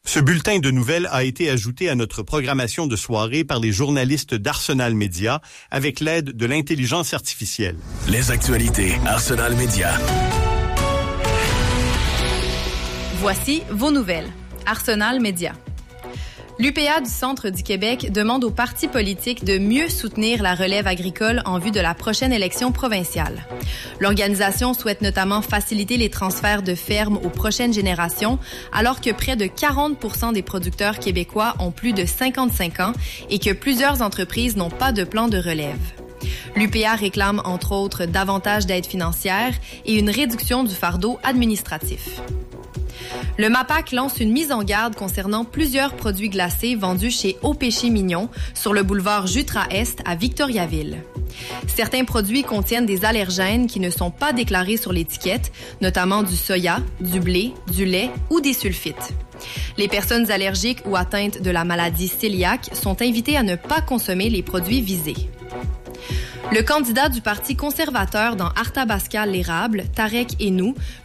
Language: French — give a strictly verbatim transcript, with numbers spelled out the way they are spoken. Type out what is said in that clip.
Ce bulletin de nouvelles a été ajouté à notre programmation de soirée par les journalistes d'Arsenal Média avec l'aide de l'intelligence artificielle. Les actualités Arsenal Média. Voici vos nouvelles. Arsenal Média. L'U P A du Centre du Québec demande aux partis politiques de mieux soutenir la relève agricole en vue de la prochaine élection provinciale. L'organisation souhaite notamment faciliter les transferts de fermes aux prochaines générations, alors que près de quarante pour cent des producteurs québécois ont plus de cinquante-cinq ans et que plusieurs entreprises n'ont pas de plan de relève. L'U P A réclame entre autres davantage d'aide financière et une réduction du fardeau administratif. Le MAPAQ lance une mise en garde concernant plusieurs produits glacés vendus chez Au Péché Mignon sur le boulevard Jutra-Est à Victoriaville. Certains produits contiennent des allergènes qui ne sont pas déclarés sur l'étiquette, notamment du soya, du blé, du lait ou des sulfites. Les personnes allergiques ou atteintes de la maladie cœliaque sont invitées à ne pas consommer les produits visés. Le candidat du Parti conservateur dans Arthabasca-l'Érable, Tarek Hénou,